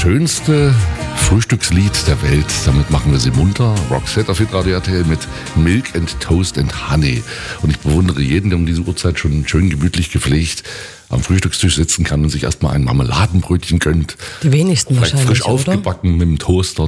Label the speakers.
Speaker 1: schönste Frühstückslied der Welt. Damit machen wir sie munter. Roxette auf Hitradio RTL mit Milk and Toast and Honey. Und ich bewundere jeden, der um diese Uhrzeit schon schön gemütlich gepflegt am Frühstückstisch sitzen kann und sich erstmal ein Marmeladenbrötchen gönnt.
Speaker 2: Die wenigsten
Speaker 1: vielleicht
Speaker 2: wahrscheinlich,
Speaker 1: frisch aufgebacken mit dem Toaster.